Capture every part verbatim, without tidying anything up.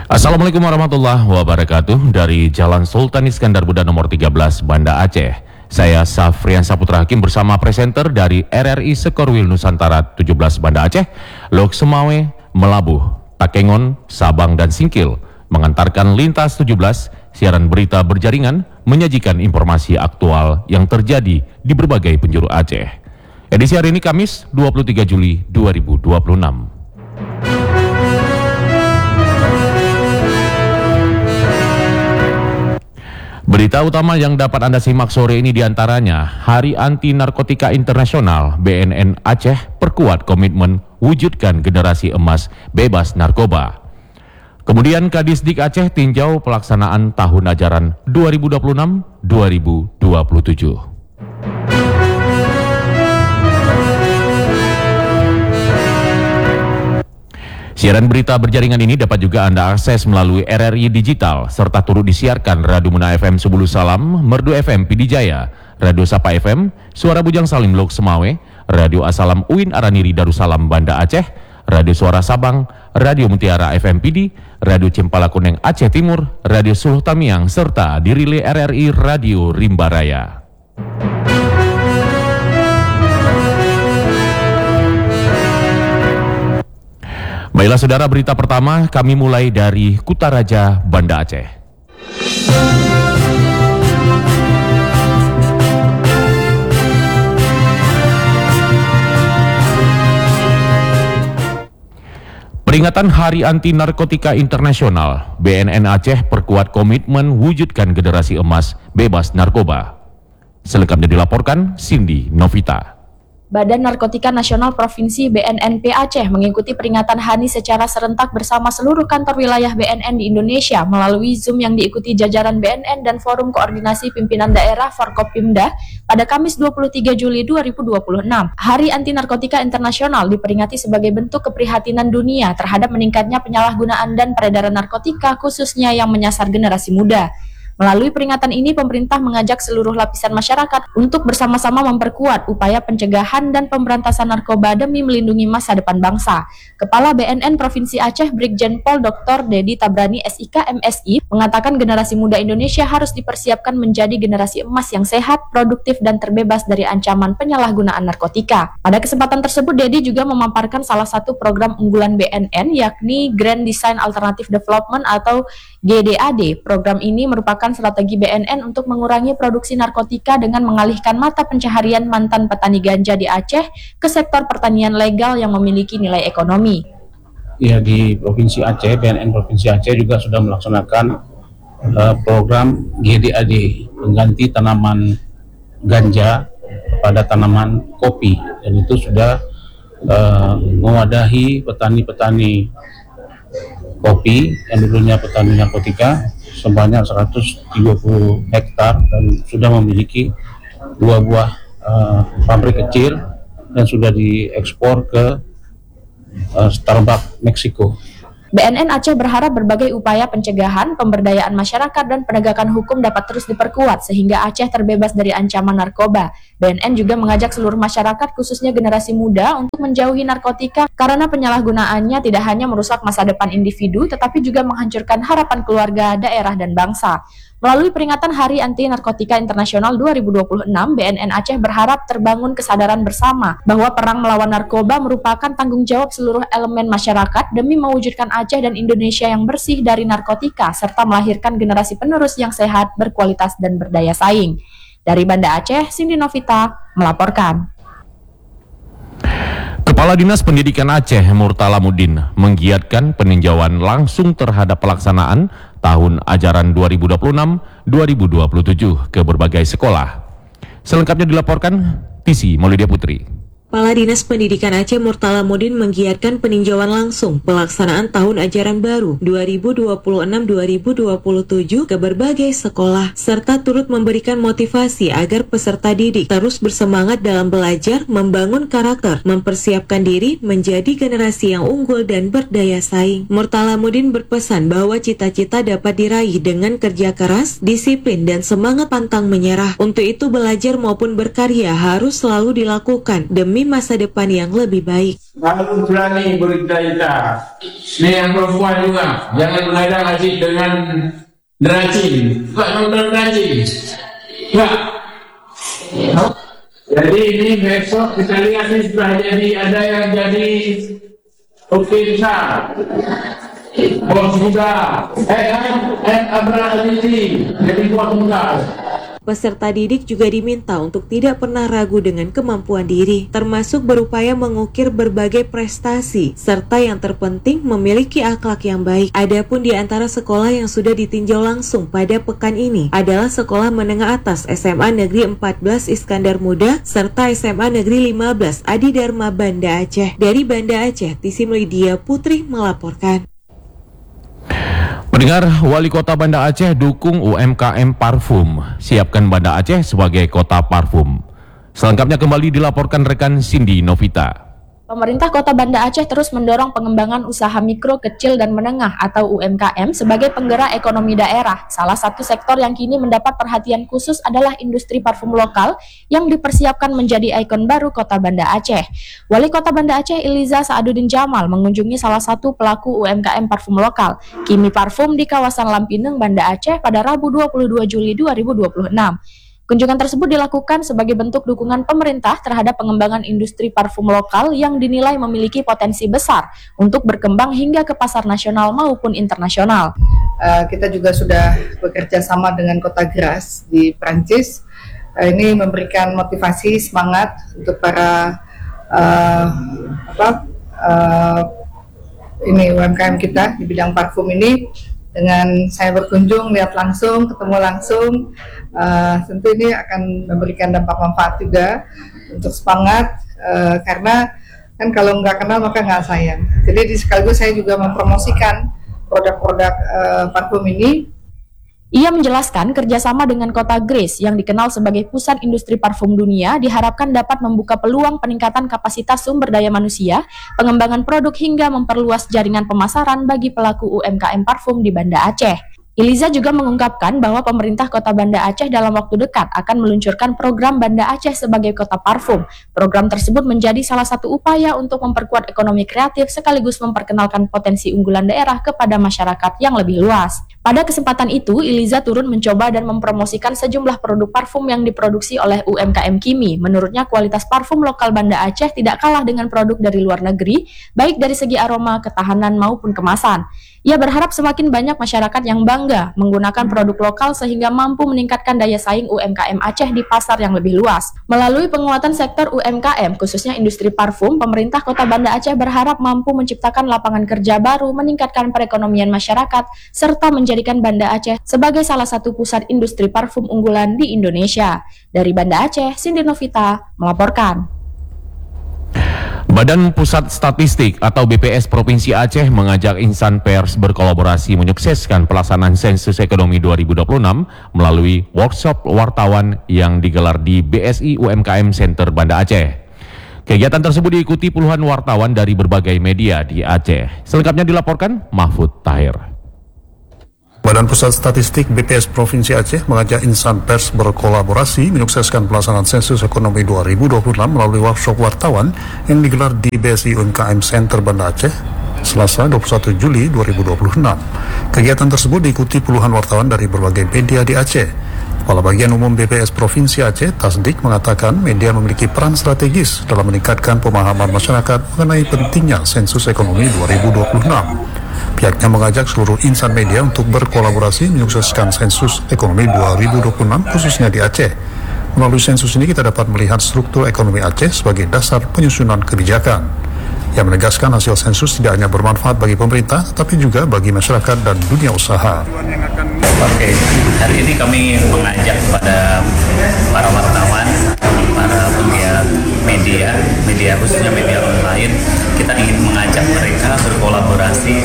Assalamualaikum warahmatullahi wabarakatuh. Dari Jalan Sultan Iskandar Muda nomor tiga belas, Banda Aceh. Saya Safrian Saputra Hakim bersama presenter dari R R I Sekorwil Nusantara tujuh belas Banda Aceh, Lok Semawe, Melabuh, Takengon, Sabang, dan Singkil mengantarkan Lintas tujuh belas, siaran berita berjaringan, menyajikan informasi aktual yang terjadi di berbagai penjuru Aceh. Edisi hari ini Kamis dua puluh tiga Juli dua ribu dua puluh enam. Berita utama yang dapat Anda simak sore ini diantaranya, Hari Anti Narkotika Internasional B N N Aceh perkuat komitmen wujudkan generasi emas bebas narkoba. Kemudian Kadisdik Aceh tinjau pelaksanaan tahun ajaran dua ribu dua puluh enam dua ribu dua puluh tujuh. Siaran berita berjaringan ini dapat juga Anda akses melalui R R I Digital, serta turut disiarkan Radio Muna F M Sebulu Salam, Merdu F M Pidi Jaya, Radio Sapa F M, Suara Bujang Salim Lok Semawe, Radio Asalam Uin Araniri Darussalam Banda Aceh, Radio Suara Sabang, Radio Mutiara F M Pidi, Radio Cempala Kuneng Aceh Timur, Radio Suluh Tamiang, serta dirilai R R I Radio Rimba Raya. Baiklah saudara, berita pertama kami mulai dari Kutaraja, Banda Aceh. Peringatan Hari Anti Narkotika Internasional B N N Aceh perkuat komitmen wujudkan generasi emas bebas narkoba. Selengkapnya dilaporkan Cindy Novita. Badan Narkotika Nasional Provinsi B N N P Aceh mengikuti peringatan H A N I secara serentak bersama seluruh kantor wilayah B N N di Indonesia melalui Zoom yang diikuti jajaran B N N dan Forum Koordinasi Pimpinan Daerah Forkopimda pada Kamis dua puluh tiga Juli dua ribu dua puluh enam. Hari Anti Narkotika Internasional diperingati sebagai bentuk keprihatinan dunia terhadap meningkatnya penyalahgunaan dan peredaran narkotika khususnya yang menyasar generasi muda. Melalui peringatan ini, pemerintah mengajak seluruh lapisan masyarakat untuk bersama-sama memperkuat upaya pencegahan dan pemberantasan narkoba demi melindungi masa depan bangsa. Kepala B N N Provinsi Aceh, Brigjen Pol Doktor Dedi Tabrani S I K M Si, mengatakan generasi muda Indonesia harus dipersiapkan menjadi generasi emas yang sehat, produktif, dan terbebas dari ancaman penyalahgunaan narkotika. Pada kesempatan tersebut, Dedi juga memaparkan salah satu program unggulan B N N, yakni Grand Design Alternative Development atau G D A D. Program ini merupakan strategi B N N untuk mengurangi produksi narkotika dengan mengalihkan mata pencaharian mantan petani ganja di Aceh ke sektor pertanian legal yang memiliki nilai ekonomi. Ya, di Provinsi Aceh, B N N Provinsi Aceh juga sudah melaksanakan uh, program G D A D, pengganti tanaman ganja pada tanaman kopi, dan itu sudah uh, mewadahi petani-petani kopi yang dulunya petani narkotika sebanyak seratus tiga puluh hektar dan sudah memiliki dua buah uh, pabrik kecil dan sudah diekspor ke uh, Starbucks Meksiko. B N N Aceh berharap berbagai upaya pencegahan, pemberdayaan masyarakat, dan penegakan hukum dapat terus diperkuat sehingga Aceh terbebas dari ancaman narkoba. B N N juga mengajak seluruh masyarakat, khususnya generasi muda, untuk menjauhi narkotika karena penyalahgunaannya tidak hanya merusak masa depan individu, tetapi juga menghancurkan harapan keluarga, daerah, dan bangsa. Melalui peringatan Hari Anti Narkotika Internasional dua ribu dua puluh enam, B N N Aceh berharap terbangun kesadaran bersama bahwa perang melawan narkoba merupakan tanggung jawab seluruh elemen masyarakat demi mewujudkan Aceh dan Indonesia yang bersih dari narkotika, serta melahirkan generasi penerus yang sehat, berkualitas, dan berdaya saing. Dari Banda Aceh, Cindy Novita melaporkan. Kepala Dinas Pendidikan Aceh Murtala Mudin menggiatkan peninjauan langsung terhadap pelaksanaan tahun ajaran dua ribu dua puluh enam dua ribu dua puluh tujuh ke berbagai sekolah. Selengkapnya dilaporkan Tisi Maulidia Putri. Kepala Dinas Pendidikan Aceh Murtala Mudin menggiatkan peninjauan langsung pelaksanaan tahun ajaran baru dua ribu dua puluh enam dua ribu dua puluh tujuh ke berbagai sekolah, serta turut memberikan motivasi agar peserta didik terus bersemangat dalam belajar, membangun karakter, mempersiapkan diri menjadi generasi yang unggul dan berdaya saing. Murtala Mudin berpesan bahwa cita-cita dapat diraih dengan kerja keras, disiplin, dan semangat pantang menyerah. Untuk itu belajar maupun berkarya harus selalu dilakukan demi demi masa depan yang lebih baik. Harus berani bercerita. Ini yang perempuan juga, jangan mengadang asyik dengan deracin. Bukan nonton deracin. Ya. Jadi ini besok kita lihat nih sudah jadi ada yang jadi oke besar. Bos muda, eh eh Abraham Alizi, jadi bos muda. Peserta didik juga diminta untuk tidak pernah ragu dengan kemampuan diri, termasuk berupaya mengukir berbagai prestasi, serta yang terpenting memiliki akhlak yang baik. Adapun di antara sekolah yang sudah ditinjau langsung pada pekan ini adalah Sekolah Menengah Atas S M A Negeri empat belas Iskandar Muda, serta S M A Negeri lima belas Adi Dharma Banda Aceh. Dari Banda Aceh, Tisim Lydia Putri melaporkan. Pendengar, Wali Kota Banda Aceh dukung U M K M parfum. Siapkan Banda Aceh sebagai kota parfum. Selengkapnya kembali dilaporkan rekan Cindy Novita. Pemerintah Kota Banda Aceh terus mendorong pengembangan usaha mikro, kecil, dan menengah atau U M K M sebagai penggerak ekonomi daerah. Salah satu sektor yang kini mendapat perhatian khusus adalah industri parfum lokal yang dipersiapkan menjadi ikon baru Kota Banda Aceh. Wali Kota Banda Aceh Iliza Saaduddin Jamal mengunjungi salah satu pelaku U M K M parfum lokal, Kimi Parfum di kawasan Lampineng, Banda Aceh pada Rabu dua puluh dua Juli dua ribu dua puluh enam. Kunjungan tersebut dilakukan sebagai bentuk dukungan pemerintah terhadap pengembangan industri parfum lokal yang dinilai memiliki potensi besar untuk berkembang hingga ke pasar nasional maupun internasional. Uh, kita juga sudah bekerja sama dengan Kota Grasse di Prancis. Uh, ini memberikan motivasi, semangat untuk para uh, apa, uh, ini U M K M kita di bidang parfum ini. Dengan saya berkunjung, lihat langsung, ketemu langsung, uh, tentu ini akan memberikan dampak manfaat juga untuk semangat, uh, karena kan kalau nggak kenal maka nggak sayang. Jadi di sekaligus saya juga mempromosikan produk-produk uh, parfum ini. Ia menjelaskan kerjasama dengan Kota Grasse yang dikenal sebagai pusat industri parfum dunia diharapkan dapat membuka peluang peningkatan kapasitas sumber daya manusia, pengembangan produk hingga memperluas jaringan pemasaran bagi pelaku U M K M parfum di Banda Aceh. Iliza juga mengungkapkan bahwa pemerintah Kota Banda Aceh dalam waktu dekat akan meluncurkan program Banda Aceh sebagai kota parfum. Program tersebut menjadi salah satu upaya untuk memperkuat ekonomi kreatif sekaligus memperkenalkan potensi unggulan daerah kepada masyarakat yang lebih luas. Pada kesempatan itu, Iliza turun mencoba dan mempromosikan sejumlah produk parfum yang diproduksi oleh U M K M Kimi. Menurutnya kualitas parfum lokal Banda Aceh tidak kalah dengan produk dari luar negeri, baik dari segi aroma, ketahanan maupun kemasan. Ia berharap semakin banyak masyarakat yang bangga menggunakan produk lokal sehingga mampu meningkatkan daya saing U M K M Aceh di pasar yang lebih luas. Melalui penguatan sektor U M K M, khususnya industri parfum, pemerintah Kota Banda Aceh berharap mampu menciptakan lapangan kerja baru, meningkatkan perekonomian masyarakat, serta menjadikan Banda Aceh sebagai salah satu pusat industri parfum unggulan di Indonesia. Dari Banda Aceh, Cindy Novita melaporkan. Badan Pusat Statistik atau B P S Provinsi Aceh mengajak insan pers berkolaborasi menyukseskan pelaksanaan sensus ekonomi dua ribu dua puluh enam melalui workshop wartawan yang digelar di B S I U M K M Center Banda Aceh. Kegiatan tersebut diikuti puluhan wartawan dari berbagai media di Aceh. Selengkapnya dilaporkan Mahfud Tahir. Badan Pusat Statistik B P S Provinsi Aceh mengajak insan pers berkolaborasi menyukseskan pelaksanaan sensus ekonomi dua ribu dua puluh enam melalui workshop wartawan yang digelar di B S I U M K M Center Banda Aceh, Selasa dua puluh satu Juli dua ribu dua puluh enam. Kegiatan tersebut diikuti puluhan wartawan dari berbagai media di Aceh. Kepala Bagian Umum B P S Provinsi Aceh, Tasdik, mengatakan media memiliki peran strategis dalam meningkatkan pemahaman masyarakat mengenai pentingnya sensus ekonomi dua ribu dua puluh enam. Pihaknya mengajak seluruh insan media untuk berkolaborasi menyukseskan sensus ekonomi dua ribu dua puluh enam khususnya di Aceh. Melalui sensus ini kita dapat melihat struktur ekonomi Aceh sebagai dasar penyusunan kebijakan. Yang menegaskan hasil sensus tidak hanya bermanfaat bagi pemerintah, tapi juga bagi masyarakat dan dunia usaha. Oke, hari ini kami mengajak kepada para wartawan, para penggiat media, media khususnya media online, kita ingin mengajak mereka berkolaborasi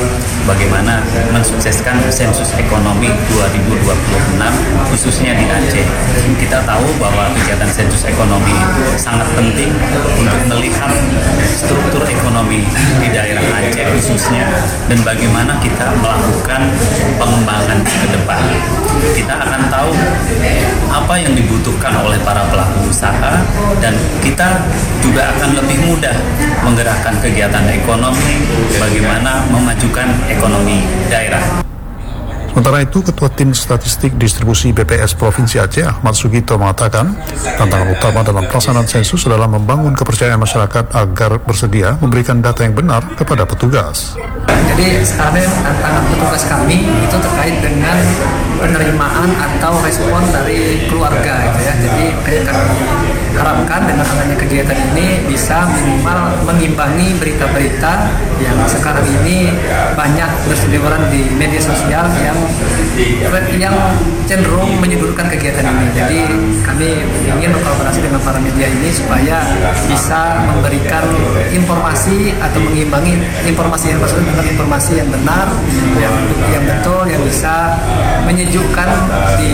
bagaimana mensukseskan sensus ekonomi dua ribu dua puluh enam khususnya di Aceh. Kita tahu bahwa kegiatan sensus ekonomi itu sangat penting untuk melihat struktur ekonomi di daerah Aceh khususnya dan bagaimana kita melakukan pengembangan ke depan. Kita akan tahu apa yang dibutuhkan oleh para pelaku usaha dan kita juga akan lebih mudah menggerakkan kegiatan ekonomi, bagaimana memajukan ekonomi daerah. Sementara itu, Ketua Tim Statistik Distribusi B P S Provinsi Aceh, Ahmad Sugito, mengatakan tantangan utama dalam pelaksanaan sensus adalah membangun kepercayaan masyarakat agar bersedia memberikan data yang benar kepada petugas. Jadi sekarang tantangan petugas kami itu terkait dengan penerimaan atau respon dari keluarga, gitu ya. Jadi kami harapkan dengan adanya kegiatan ini bisa minimal mengimbangi berita-berita yang sekarang ini banyak berseliweran di media sosial yang yang cenderung menyudutkan kegiatan ini. Jadi kami ingin berkolaborasi dengan para media ini supaya bisa memberikan informasi atau mengimbangi informasi yang maksudnya dengan informasi yang benar, yang yang betul, yang bisa menyejukkan di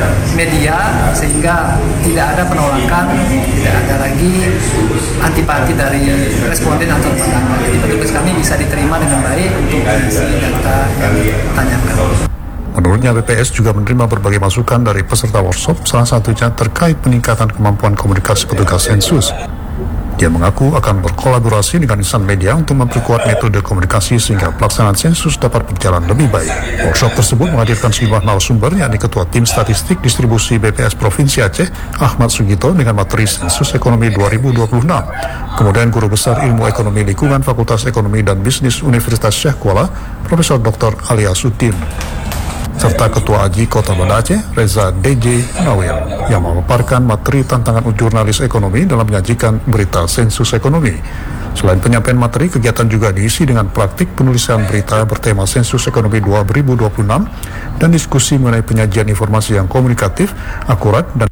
media sehingga tidak ada penolakan, tidak ada lagi antipati dari responden atau penanya. Jadi petugas kami bisa diterima dengan baik untuk mengisi data yang ditanyakan. Menurutnya, B P S juga menerima berbagai masukan dari peserta workshop, salah satunya terkait peningkatan kemampuan komunikasi petugas sensus. Dia mengaku akan berkolaborasi dengan insan media untuk memperkuat metode komunikasi sehingga pelaksanaan sensus dapat berjalan lebih baik. Workshop tersebut menghadirkan sejumlah narasumber, yakni Ketua Tim Statistik Distribusi B P S Provinsi Aceh, Ahmad Sugito, dengan materi sensus ekonomi dua ribu dua puluh enam. Kemudian Guru Besar Ilmu Ekonomi Lingkungan Fakultas Ekonomi dan Bisnis Universitas Syekh Kuala, Profesor Doktor Alia Sutin, serta Ketua Aji Kota Banda Aceh, Reza D J Nawir, yang memaparkan materi tantangan jurnalis ekonomi dalam menyajikan berita sensus ekonomi. Selain penyampaian materi, kegiatan juga diisi dengan praktik penulisan berita bertema sensus ekonomi dua ribu dua puluh enam dan diskusi mengenai penyajian informasi yang komunikatif, akurat, dan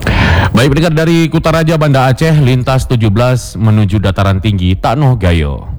Baik, pendengar, dari Kutaraja Banda Aceh, lintas tujuh belas menuju dataran tinggi Taknoh Gayo.